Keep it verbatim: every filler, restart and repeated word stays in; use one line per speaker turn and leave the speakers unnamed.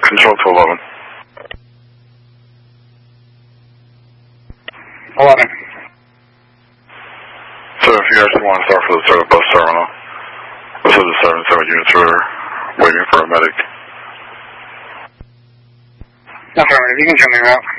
Control to eleven.
eleven.
So if you actually want to start for the start of bus terminal, this is the seven seven units are waiting for a medic.
Affirmative, you can turn me around.